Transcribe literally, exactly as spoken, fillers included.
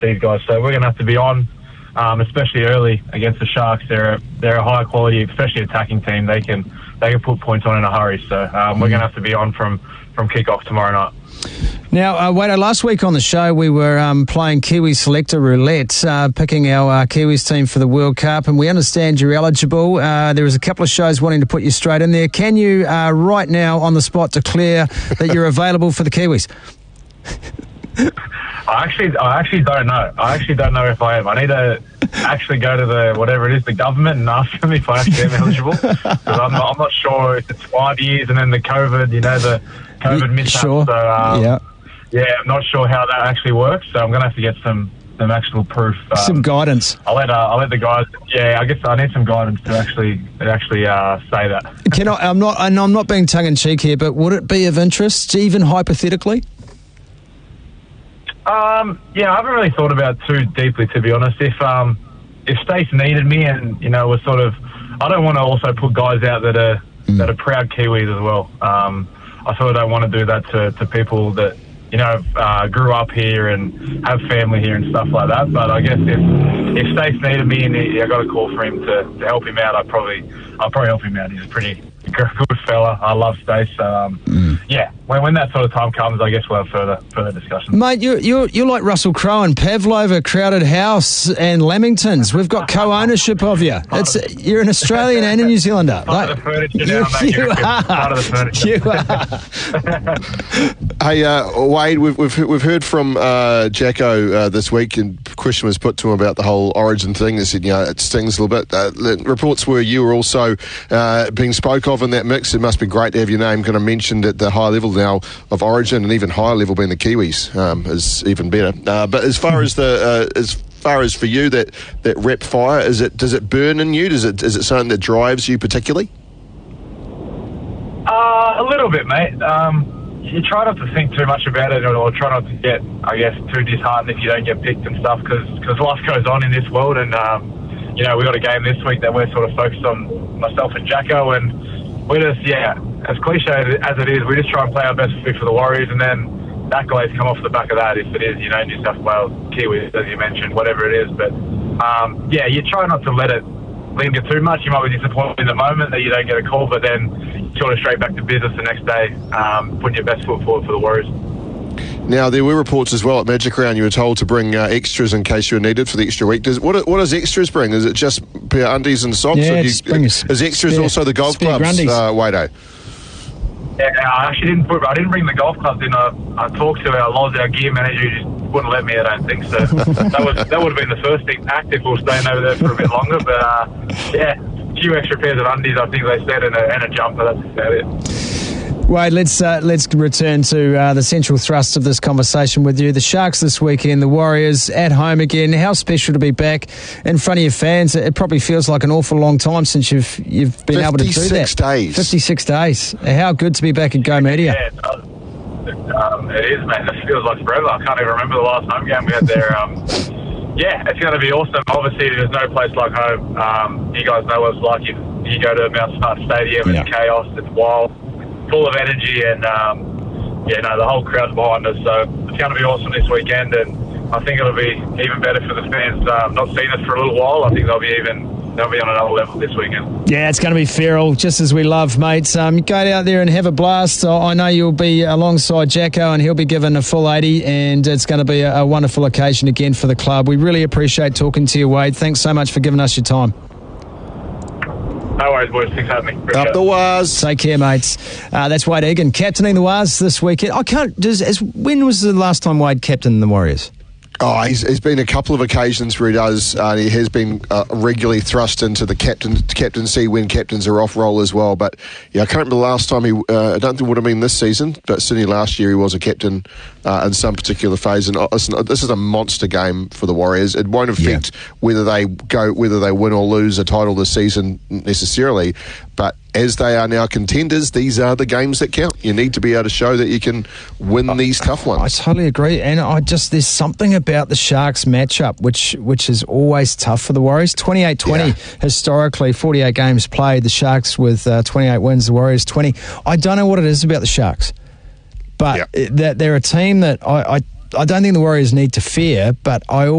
these guys. So we're going to have to be on, um, especially early against the Sharks. They're a, they're a high quality, especially attacking team. They can they can put points on in a hurry. So um, we're going to have to be on from, from kick-off tomorrow night. Now, uh, Wado, last week on the show we were um, playing Kiwi Selector Roulette, uh, picking our uh, Kiwis team for the World Cup, and we understand you're eligible. Uh, there was a couple of shows wanting to put you straight in there. Can you, uh, right now, on the spot, declare that you're available for the Kiwis? I actually, I actually don't know. I actually don't know if I am. I need to actually go to the whatever it is, the government, and ask them if I actually am eligible. Because I'm not, I'm not sure if it's five years and then the COVID, you know, the COVID mishap. Sure. So, um, yeah. Yeah, I'm not sure how that actually works. So I'm going to have to get some, some actual proof. Um, some guidance. I'll let, uh, I'll let the guys. Yeah, I guess I need some guidance to actually, to actually uh, say that. Can I? I'm not. And I'm not being tongue in cheek here, but would it be of interest, even hypothetically? Um, yeah, I haven't really thought about it too deeply, to be honest. If um, if Stace needed me, and you know, was sort of, I don't want to also put guys out that are mm. that are proud Kiwis as well. Um, I sort of don't want to do that to, to people that you know uh, grew up here and have family here and stuff like that. But I guess if if Stace needed me and he, I got a call for him to, to help him out, I'd probably I'd probably help him out. He's a pretty good fella. I love Stace. So, um, mm. yeah, when when that sort of time comes, I guess we'll have further further discussion. Mate, you're you're you're like Russell Crowe and Pavlova, Crowded House, and Lamingtons. We've got co-ownership of you. It's you're an Australian and a New Zealander. Part like, of the furniture now, mate. You You're are. Part of the furniture. You are. Hey, uh, Wade, we've we've we've heard from uh, Jacko uh, this week, and a question was put to him about the whole Origin thing. They said, you know, it stings a little bit. Uh, the reports were you were also uh, being spoke of in that mix. It must be great to have your name kind of mentioned at the high level now of Origin, and even higher level being the Kiwis um, is even better. Uh, but as far as the uh, as far as for you, that that rep fire, is it does it burn in you? Does it is it something that drives you particularly? Uh, a little bit, mate. Um, you try not to think too much about it, or try not to get, I guess, too disheartened if you don't get picked and stuff, because life goes on in this world, and um, you know, we got a game this week that we're sort of focused on, myself and Jacko, and we're just, yeah, as cliche as it is, we just try and play our best fit for the Warriors, and then the accolades come off the back of that, if it is, you know, New South Wales, Kiwis, as you mentioned, whatever it is. But um, yeah, you try not to let it linger too much. You might be disappointed in the moment that you don't get a call, but then sort of straight back to business the next day, um, putting your best foot forward for the Warriors. Now, there were reports as well at Magic Round you were told to bring uh, extras in case you were needed for the extra week. Does, what, what does extras bring? Is it just pair of undies and socks? Yeah, or do it's you, bring is a extras spare, also the golf clubs, uh, Wado? Yeah, I actually didn't put. I didn't bring the golf clubs in. I, I talked to our Loz, our gear manager, who just wouldn't let me. I don't think so. that was that would have been the first thing packed if we were staying over there for a bit longer. But uh, yeah, a few extra pairs of undies, I think they said, and a, and a jumper. That's about it. Wade, let's uh, let's return to uh, the central thrust of this conversation with you. The Sharks this weekend, the Warriors at home again. How special to be back in front of your fans. It probably feels like an awful long time since you've you've been able to do that. fifty-six days. fifty-six days. How good to be back at Go Media. Yeah, it, does. It, um, it is, man. It feels like forever. I can't even remember the last home game we had there. Um, yeah, it's going to be awesome. Obviously, there's no place like home. Um, you guys know what it's like. You, you go to Mount Smart Stadium, yeah. It's chaos, it's wild, full of energy, and um, yeah, no, the whole crowd's behind us. So it's going to be awesome this weekend, and I think it'll be even better for the fans. Um, not seen us for a little while. I think they'll be even they'll be on another level this weekend. Yeah, it's going to be feral, just as we love, mates. Um, go out there and have a blast. I know you'll be alongside Jacko, and he'll be given a full eighty, and it's going to be a, a wonderful occasion again for the club. We really appreciate talking to you, Wade. Thanks so much for giving us your time. No worries, boys. Thanks for having me. Appreciate Up the Waz. Take care, mates. Uh, that's Wade Egan, captaining the Waz this weekend. I can't. Does, as, when was the last time Wade captained the Warriors? Oh, he's, he's been a couple of occasions where he does. Uh, he has been uh, regularly thrust into the captain captaincy when captains are off roll as well. But yeah, I can't remember the last time he. Uh, I don't think it would have been this season, but certainly last year he was a captain uh, in some particular phase. And uh, listen, this is a monster game for the Warriors. It won't affect yeah. whether they go, whether they win or lose a title this season necessarily, but as they are now contenders, these are the games that count. You need to be able to show that you can win these tough ones. I totally agree, and I just there's something about the Sharks matchup which which is always tough for the Warriors. twenty-eight twenty yeah. historically, forty-eight games played. The Sharks with uh, twenty-eight wins, the Warriors twenty. I don't know what it is about the Sharks, but yeah. it, that they're a team that I, I I don't think the Warriors need to fear, but I.